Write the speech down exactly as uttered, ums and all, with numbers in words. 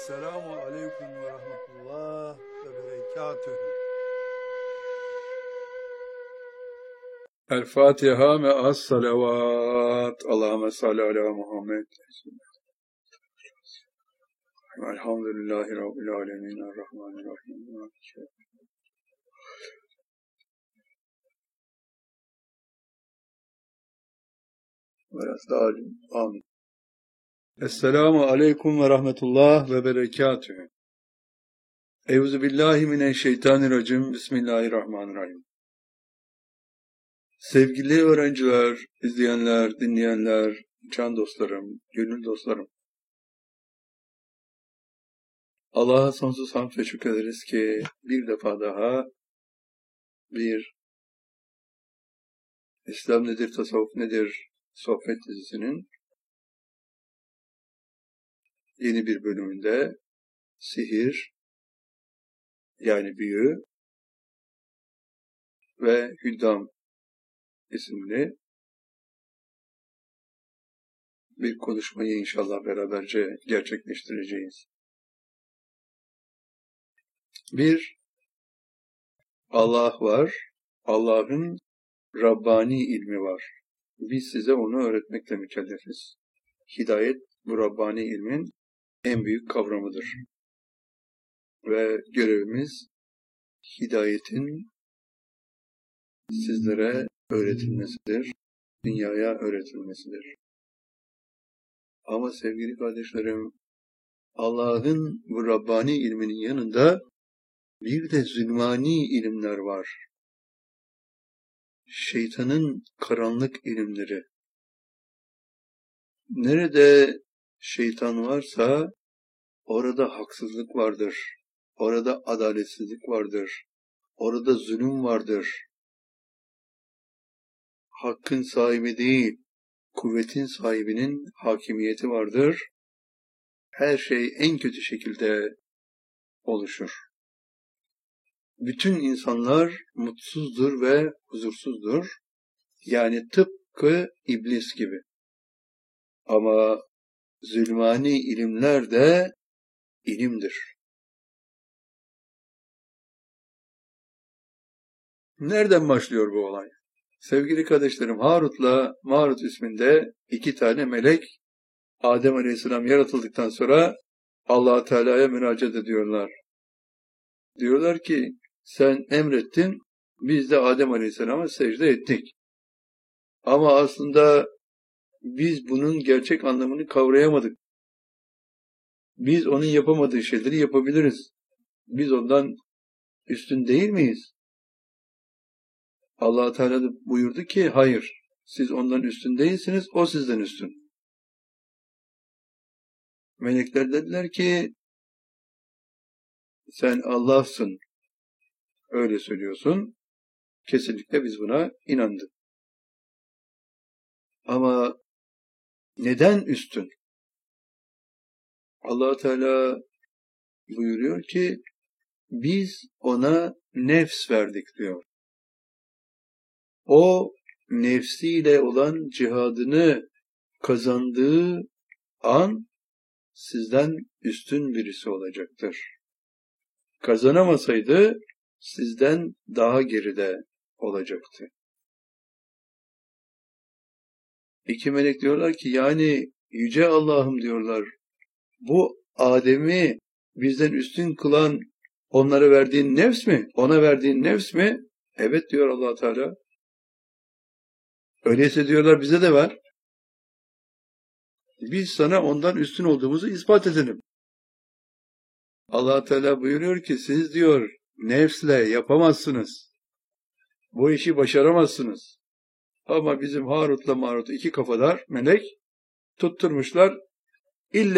Esselamu Aleyküm ve Rahmetullah ve Berekatühü. El Fatiha ve as salavat. Allahümme salli ala Muhammed. Elhamdülillahi Rabbil alemin. Errahmanirrahim. Biraz daha amin. Esselamu Aleyküm ve Rahmetullah ve Berekatühü. Euzubillahimineşşeytanirracim. Bismillahirrahmanirrahim. Sevgili öğrenciler, izleyenler, dinleyenler, can dostlarım, gönül dostlarım. Allah'a sonsuz hamd ve şükrederiz ki bir defa daha bir İslam nedir, tasavvuf nedir sohbet dizisinin yeni bir bölümünde sihir, yani büyü ve hüddam isimli bir konuşmayı inşallah beraberce gerçekleştireceğiz. Bir, Allah var, Allah'ın Rabbani ilmi var. Biz size onu öğretmekle mükellefiz. Hidayet, bu Rabbani ilmin en büyük kavramıdır. Ve görevimiz, hidayetin sizlere öğretilmesidir, dünyaya öğretilmesidir. Ama sevgili kardeşlerim, Allah'ın bu Rabbani ilminin yanında bir de zulmani ilimler var. Şeytanın karanlık ilimleri. Nerede şeytan varsa orada haksızlık vardır. Orada adaletsizlik vardır. Orada zulüm vardır. Hakkın sahibi değil, kuvvetin sahibinin hakimiyeti vardır. Her şey en kötü şekilde oluşur. Bütün insanlar mutsuzdur ve huzursuzdur. Yani tıpkı iblis gibi. Ama zulmani ilimler de ilimdir. Nereden başlıyor bu olay? Sevgili kardeşlerim, Harut'la Marut isminde iki tane melek Adem Aleyhisselam yaratıldıktan sonra Allah Teala'ya müracaat ediyorlar. Diyorlar ki sen emrettin, biz de Adem Aleyhisselam'a secde ettik. Ama aslında biz bunun gerçek anlamını kavrayamadık. Biz onun yapamadığı şeyleri yapabiliriz. Biz ondan üstün değil miyiz? Allah Teala da buyurdu ki hayır, siz ondan üstün değilsiniz, o sizden üstün. Melekler dediler ki sen Allah'sın, öyle söylüyorsun. Kesinlikle biz buna inandık. Ama neden üstün? Allah Teala buyuruyor ki biz ona nefs verdik diyor. O nefsiyle olan cihadını kazandığı an sizden üstün birisi olacaktır. Kazanamasaydı sizden daha geride olacaktı. İki melek diyorlar ki yani yüce Allah'ım diyorlar, bu Adem'i bizden üstün kılan onlara verdiğin nefs mi? Ona verdiğin nefs mi? Evet diyor Allah Teala. Öyleyse diyorlar bize de ver. Biz sana ondan üstün olduğumuzu ispat edelim. Allah Teala buyuruyor ki siz diyor nefsle yapamazsınız. Bu işi başaramazsınız. Ama bizim Harut'la Marut iki kafadar melek tutturmuşlar. İlle